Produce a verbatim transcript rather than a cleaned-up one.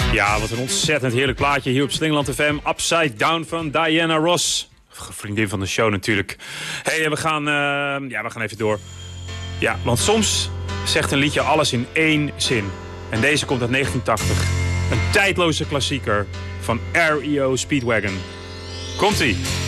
Ja, wat een ontzettend heerlijk plaatje hier op Slingland F M. Upside Down van Diana Ross. Vriendin van de show natuurlijk. Hé, hey, we, gaan, uh, ja, we gaan even door. Ja, want soms zegt een liedje alles in één zin. En deze komt uit negentien tachtig. Een tijdloze klassieker van R E O Speedwagon. Komt-ie.